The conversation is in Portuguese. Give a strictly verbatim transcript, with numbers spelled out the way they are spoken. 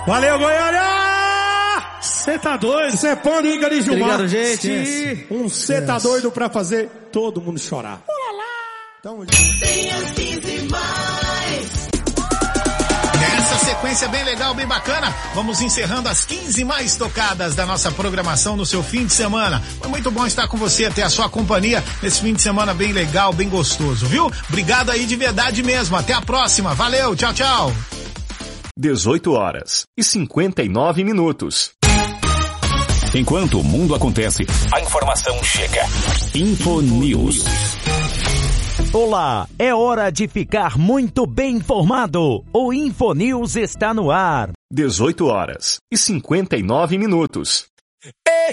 Valeu, Goiânia! Cê tá doido? Cê é fã do Igor e Gilmar. Obrigado, gente. Esquece. Um cê tá doido pra fazer todo mundo chorar. Tamo junto. Nessa sequência bem legal, bem bacana, vamos encerrando as quinze mais tocadas da nossa programação no seu fim de semana. Foi muito bom estar com você, ter a sua companhia nesse fim de semana bem legal, bem gostoso, viu? Obrigado aí de verdade mesmo. Até a próxima. Valeu, tchau, tchau. dezoito horas e cinquenta e nove minutos. Enquanto o mundo acontece, a informação chega. Info News. Olá, é hora de ficar muito bem informado. O Info News está no ar. dezoito horas e cinquenta e nove minutos.